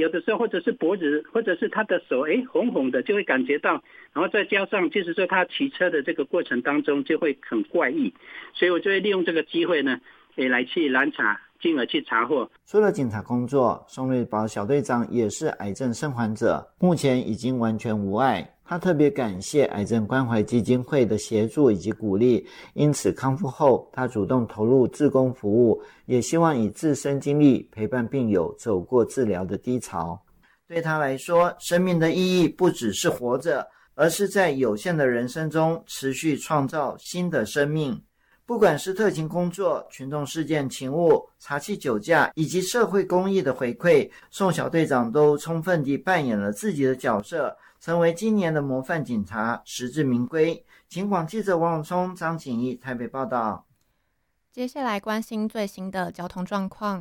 有的时候或者是脖子或者是他的手红红的就会感觉到，然后再加上就是说他骑车的这个过程当中就会很怪异，所以我就会利用这个机会呢来去拦查，进而去查获。 除了警察工作，宋瑞宝小队长也是癌症生还者，目前已经完全无碍。他特别感谢癌症关怀基金会的协助以及鼓励，因此康复后他主动投入志工服务，也希望以自身经历陪伴病友走过治疗的低潮。对他来说，生命的意义不只是活着，而是在有限的人生中持续创造新的生命。不管是特勤工作、群众事件勤务、查缉酒驾以及社会公益的回馈，宋小队长都充分地扮演了自己的角色，成为今年的模范警察，实至名归。警广记者王永聪、张景义台北报道。 接下来关心最新的交通状况。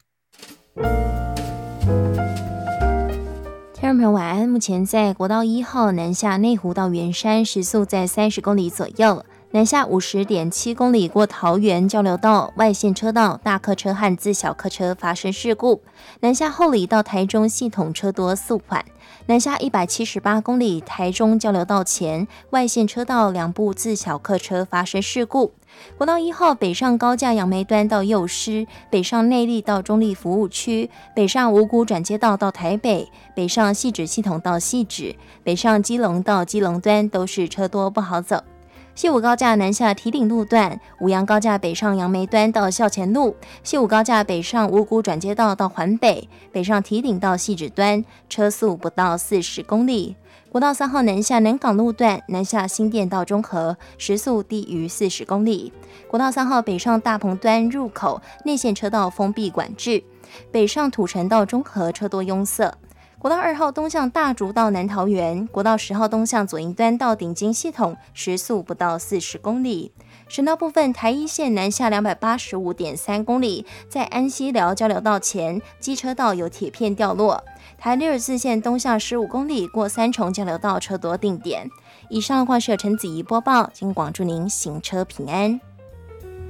听众朋友晚安，目前在国道1号南下内湖到圆山，时速在30公里左右。南下50.7公里过桃园交流道外线车道，大客车和自小客车发生事故。南下后里到台中系统车多速缓。南下178公里台中交流道前外线车道2部自小客车发生事故。国道1号北上高架杨梅端到幼师，北上内壢到中壢服务区，北上五股转接道到台北，北上汐止系统到汐止，北上基隆到基隆端都是车多不好走。西武高架南下堤顶路段，五杨高架北上杨梅端到校前路，西武高架北上五股转接道到环北，北上堤顶到汐止端，车速不到40公里。国道3号南下南港路段，南下新店到中和，时速低于40公里。国道3号北上大鹏端入口，内线车道封闭管制，北上土城到中和车多拥塞。国道2号东向大竹到南桃园，国道10号东向左营端到顶金系统，时速不到40公里。省道部分，台一线南下285.3公里，在安溪寮交流道前，机车道有铁片掉落。台64线东向15公里，过三重交流道车多定点。以上话是由陈子怡播报，经广祝您行车平安。